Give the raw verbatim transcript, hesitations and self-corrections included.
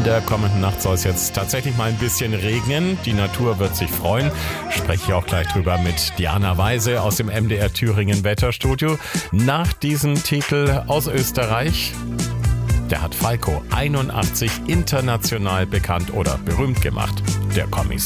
der kommenden Nacht soll es jetzt tatsächlich mal ein bisschen regnen. Die Natur wird sich freuen. Spreche ich auch gleich drüber mit Diana Weise aus dem M D R Thüringen Wetterstudio. Nach diesem Titel aus Österreich, der hat Falco einundachtzig international bekannt oder berühmt gemacht, der Kommissar.